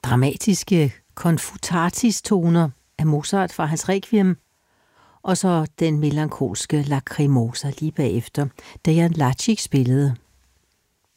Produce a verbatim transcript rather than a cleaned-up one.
dramatiske confutatis-toner af Mozart fra hans Requiem, og så den melankolske Lacrimosa lige bagefter, da Jan Lacic spillede.